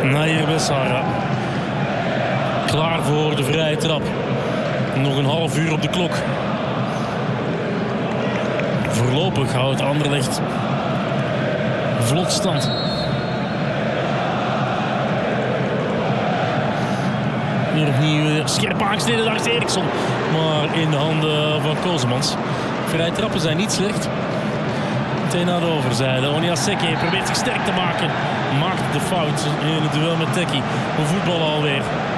Nair Bessara. Klaar voor de vrije trap. Nog een half uur op de klok. Voorlopig houdt Anderlecht vlot stand. Hier opnieuw scherp aangesneden langs Eriksson. Maar in de handen van Kozemans. Vrije trappen zijn niet slecht. Meteen naar de overzijde. Oniaseke probeert zich sterk te maken. Maakt de fout in het duel met Tekkie. We voetballen alweer.